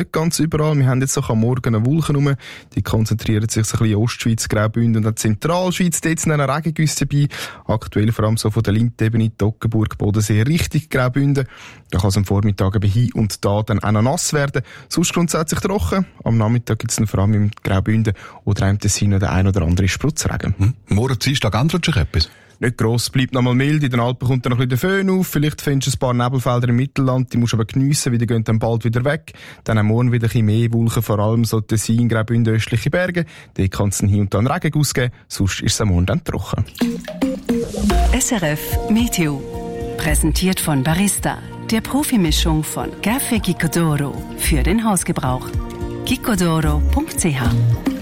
nicht ganz überall. Wir haben jetzt auch am Morgen eine Wolken rum. Die konzentrieren sich so ein bisschen in Ostschweiz, Graubünden und auch Zentralschweiz. Dort sind eine Regengüsse dabei. Aktuell vor allem so von der Lindebene, Toggenburg, Bodensee, Richtung Graubünden. Da kann es am Vormittag eben hier und da dann auch noch nass werden. Sonst grundsätzlich trocken. Am Nachmittag gibt es dann vor allem im Graubünden oder im Tessin der ein oder andere Spritzregen. Morgen Dienstag ändert sich etwas? Nicht gross, bleibt noch mal mild. In den Alpen kommt dann noch ein bisschen der Föhn auf. Vielleicht findest du ein paar Nebelfelder im Mittelland, die musst du aber geniessen, weil die gehen dann bald wieder weg. Dann am Morgen wieder ein bisschen mehr Wolken, vor allem so Tessin, Graubünden, östliche Berge. Dort kann es dann hier und da einen Regen ausgeben, sonst ist es am Morgen dann trocken. SRF Meteo. Präsentiert von Barista, der Profimischung von Café Gicodoro für den Hausgebrauch. gicodoro.ch